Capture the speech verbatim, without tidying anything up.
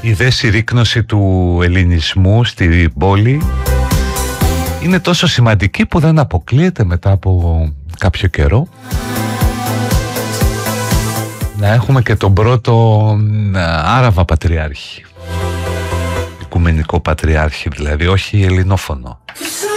Η δε συρρίκνωση του ελληνισμού στην πόλη είναι τόσο σημαντική που δεν αποκλείεται μετά από κάποιο καιρό να έχουμε και τον πρώτο Άραβα πατριάρχη, οικουμενικό πατριάρχη δηλαδή, όχι ελληνόφωνο.